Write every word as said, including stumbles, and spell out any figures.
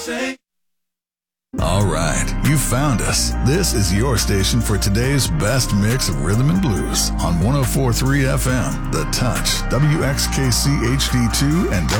All right, you found us. This is your station for today's best mix of rhythm and blues on one oh four point three F M, The Touch, W X K C H D two, and